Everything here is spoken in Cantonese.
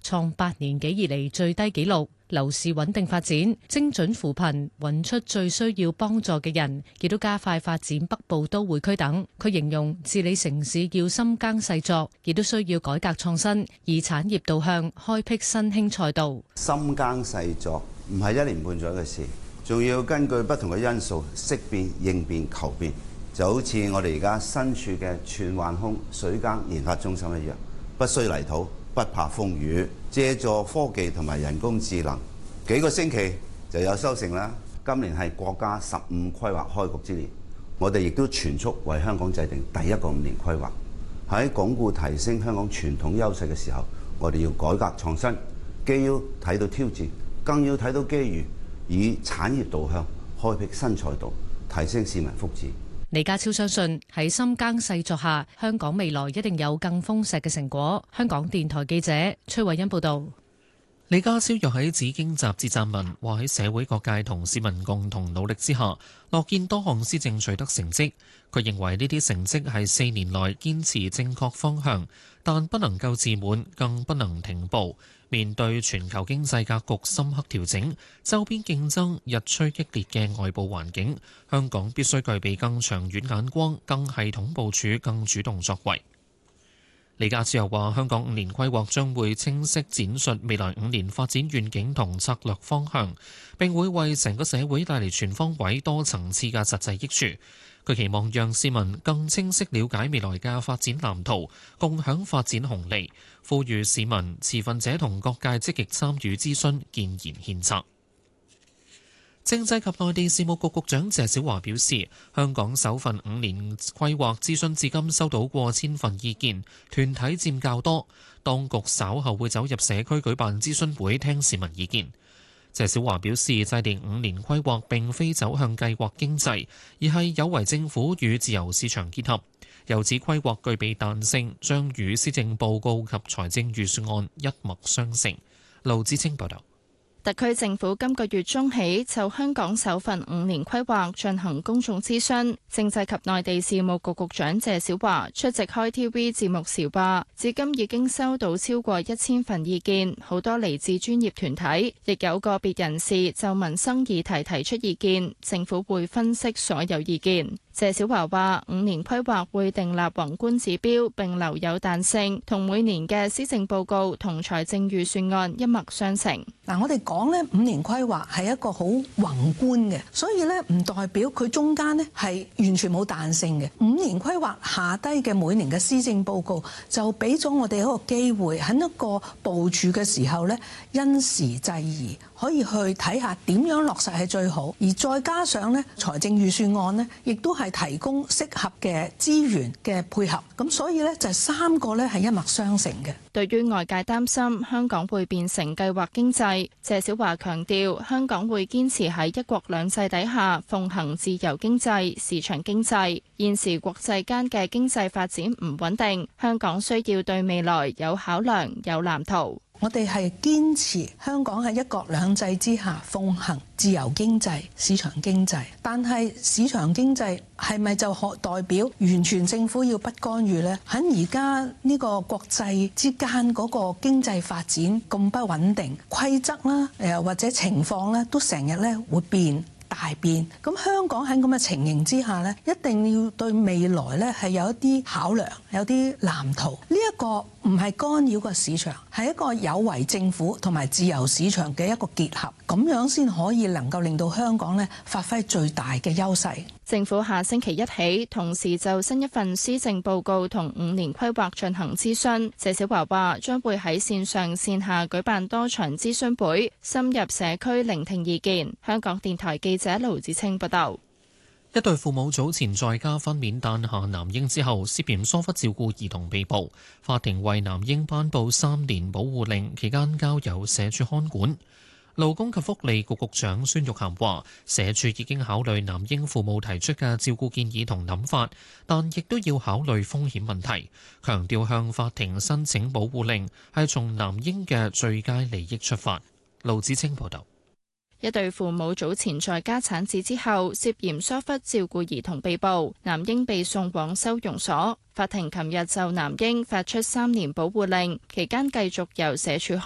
創8年幾以嚟最低紀錄。樓市穩定發展，精準扶貧，揾出最需要幫助嘅人，亦都加快發展北部都會區等。佢形容治理城市要深耕細作，亦都需要改革創新，以產業導向開闢新興賽道。 深耕細作唔係一年半載嘅事，仲要根據不同嘅因素識變、應變、求變。就好似我哋而家身處嘅荃灣空水耕研發中心一樣，不需泥土，不怕風雨，借助科技同埋人工智能，幾個星期就有收成啦。今年係國家15規劃開局之年，我哋亦都全速為香港制定第一個5年規劃。喺鞏固提升香港傳統優勢嘅時候，我哋要改革創新，既要睇到挑戰，更要睇到機遇，以產業導向開闢新賽道，提升市民福祉。 李家超相信喺深耕細作下，香港未來一定有更豐碩嘅成果。香港電台記者崔慧欣報道。 李家超又喺《紫荊》雜誌撰文，話喺社會各界同市民共同努力之下，樂見多項施政取得成績。佢認為呢啲成績係4年來堅持正確方向，但不能夠自滿，更不能停步。面對全球經濟格局深刻調整、周邊競爭日趨激烈嘅外部環境，香港必須具備更長遠眼光、更系統部署、更主動作為。李家超又話：香港5年規劃將會清晰展述未來5年發展願景同策略方向，並會為成個社會帶嚟全方位、多層次嘅實際益處。佢期望讓市民更清晰了解未來嘅發展藍圖，共享發展紅利。呼籲市民、持份者同各界積極參與諮詢，建言獻策。政制及內地事務局局長謝小華表示，香港首份5年規劃諮詢至今收到過千份意見，團體佔較多。當局稍後會走入社區舉辦諮詢會，聽市民意見。謝小華表示，制定5年規劃並非走向計劃經濟，而係有為政府與自由市場結合。由此規劃具備彈性，將與施政報告及財政預算案一脈相承。盧志清報道。 特區政府今個月中起就香港首份5年規劃進行公眾諮詢。政制及內地事務局局長謝小華出席開 TV 節目時話，至今已經收到超過1000份意見，好多嚟自專業團體，亦有個別人士就民生議題提出意見，政府會分析所有意見。謝小華話：5年規劃會訂立宏觀指標，並留有彈性，同每年嘅施政報告同財政預算案一脈相承。 嗱，我哋講咧5年規劃係一個好宏觀嘅，所以咧唔代表佢中間咧係完全冇彈性嘅。5年規劃下低嘅每年嘅施政報告就俾咗我哋一個機會，喺一個部署嘅時候咧因時制宜，可以去睇下點樣落實係最好，而再加上咧財政預算案咧亦都係提供適合嘅資源嘅配合，咁所以咧就3個咧係一脈相承嘅。 對於外界擔心香港會變成計劃經濟，謝小華強調香港會堅持喺一國兩制底下奉行自由經濟、市場經濟。現時國際間嘅經濟發展唔穩定，香港需要對未來有考量、有藍圖。 我哋係堅持香港喺一國兩制之下奉行自由經濟、市場經濟，但係市場經濟係咪就代表完全政府要不干預呢？喺而家呢個國際之間嗰個經濟發展咁不穩定，規則啦，或者情況咧，都成日咧會變。大變，咁香港喺咁嘅情形之下呢，一定要對未來呢係有一啲考量，有啲藍圖。呢一個唔係干擾個市場，係一個有為政府同埋自由市場嘅一個結合，咁樣先可以能夠令到香港呢發揮最大嘅優勢。 政府下星期1起，同時就新一份施政報告同5年規劃進行諮詢。謝小華話將會喺線上線下舉辦多場諮詢會，深入社區聆聽意見。香港電台記者盧子清報道。 一對父母早前在家分娩誕下男嬰之後，涉嫌疏忽照顧兒童被捕，法庭為男嬰頒布3年保護令，期間交由社署看管。勞工及福利局局長孫玉菡話，社署已經考慮男嬰父母提出嘅照顧建議同諗法，但亦都要考慮風險問題，強調向法庭申請保護令係從男嬰嘅最佳利益出發。盧子清報道。 一對父母早前在家產子之後，涉嫌疏忽照顧兒童被捕，男嬰被送往收容所。法庭琴日就男嬰發出3年保護令，期間繼續由社署